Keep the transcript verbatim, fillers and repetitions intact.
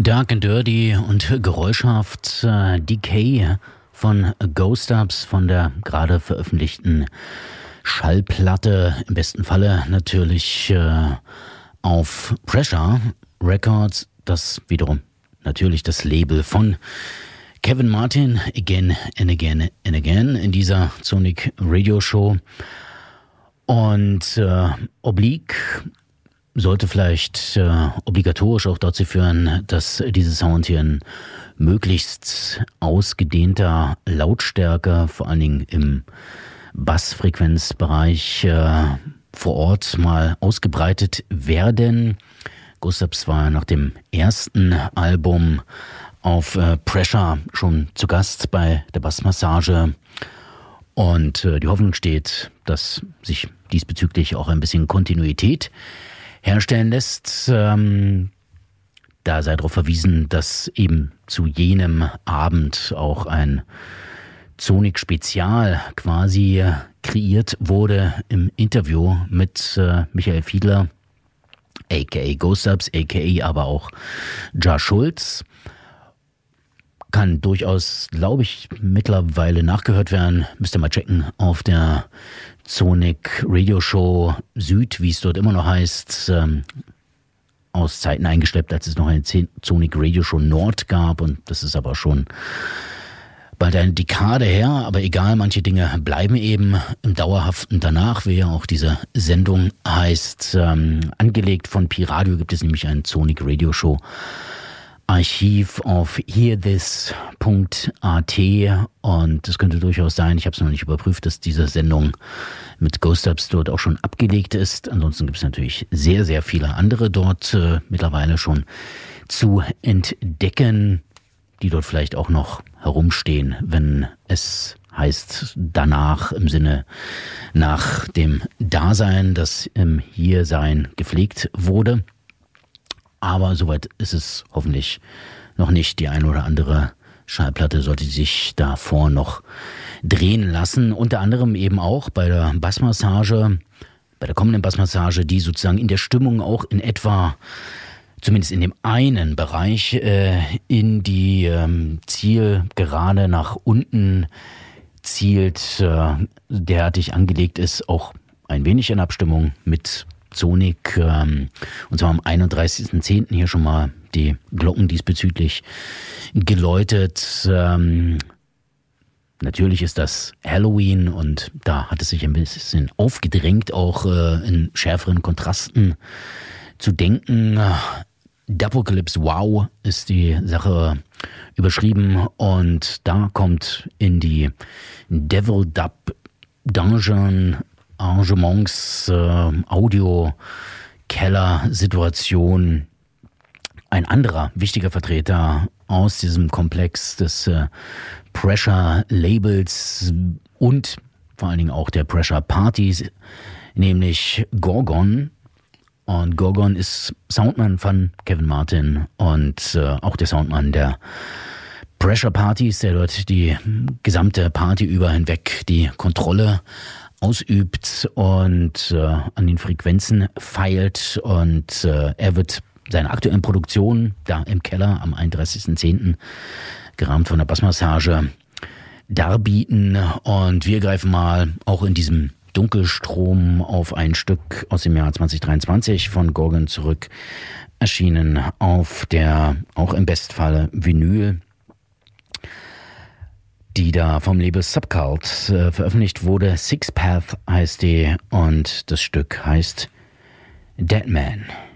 Dark and Dirty und geräuschhaft äh, Decay von Ghost Dubs von der gerade veröffentlichten Schallplatte, im besten Falle natürlich äh, auf Pressure Records, das wiederum natürlich das Label von Kevin Martin, Again and Again and Again in dieser Sonic Radio Show. Und äh, Oblique sollte vielleicht äh, obligatorisch auch dazu führen, dass dieser Sound hier in möglichst ausgedehnter Lautstärke, vor allen Dingen im Bassfrequenzbereich äh, vor Ort mal ausgebreitet werden. Ghost Dubs war nach dem ersten Album auf äh, Pressure schon zu Gast bei der Bassmassage. Und äh, die Hoffnung steht, dass sich diesbezüglich auch ein bisschen Kontinuität herstellen lässt. Ähm, da sei darauf verwiesen, dass eben zu jenem Abend auch ein Sonic-Spezial quasi kreiert wurde im Interview mit äh, Michael Fiedler, aka Ghost Dubs, aka aber auch Ja Schulz. Kann durchaus, glaube ich, mittlerweile nachgehört werden. Müsst ihr mal checken auf der Sonic Radio Show Süd, wie es dort immer noch heißt, ähm, aus Zeiten eingeschleppt, als es noch eine Sonic Radio Show Nord gab. Und das ist aber schon bald eine Dekade her. Aber egal, manche Dinge bleiben eben im Dauerhaften danach, wie ja auch diese Sendung heißt. Ähm, angelegt von Pi Radio gibt es nämlich ein Sonic Radio Show Archiv auf hearthis punkt a t und es könnte durchaus sein, ich habe es noch nicht überprüft, dass diese Sendung mit Ghost Dubs dort auch schon abgelegt ist. Ansonsten gibt es natürlich sehr, sehr viele andere dort äh, mittlerweile schon zu entdecken, die dort vielleicht auch noch herumstehen, wenn es heißt danach im Sinne nach dem Dasein, das im Hiersein gepflegt wurde. Aber soweit ist es hoffentlich noch nicht. Die eine oder andere Schallplatte sollte sich davor noch drehen lassen. Unter anderem eben auch bei der Bassmassage, bei der kommenden Bassmassage, die sozusagen in der Stimmung auch in etwa, zumindest in dem einen Bereich, äh, in die ähm, Zielgerade nach unten zielt, äh, derartig angelegt ist, auch ein wenig in Abstimmung mit Sonic, ähm, und zwar am einunddreißigsten zehnten hier schon mal die Glocken diesbezüglich geläutet. Ähm, natürlich ist das Halloween und da hat es sich ein bisschen aufgedrängt, auch äh, in schärferen Kontrasten zu denken. Dupocalypse Wow ist die Sache überschrieben und da kommt in die Devil Dub Dungeon Arrangements, äh, Audio-Keller-Situation ein anderer wichtiger Vertreter aus diesem Komplex des äh, Pressure-Labels und vor allen Dingen auch der Pressure-Partys, nämlich Gorgon. Und Gorgon ist Soundmann von Kevin Martin und äh, auch der Soundmann der Pressure-Partys, der dort die gesamte Party über hinweg die Kontrolle ausübt und äh, an den Frequenzen feilt und äh, er wird seine aktuellen Produktionen da im Keller am einunddreißigsten zehnten gerahmt von der Bassmassage darbieten und wir greifen mal auch in diesem Dunkelstrom auf ein Stück aus dem Jahr zwanzig dreiundzwanzig von Gorgon zurück, erschienen auf der auch im Bestfalle Vinyl, die da vom Label Subcult äh, veröffentlicht wurde. Six Path heißt die und das Stück heißt Dead Man.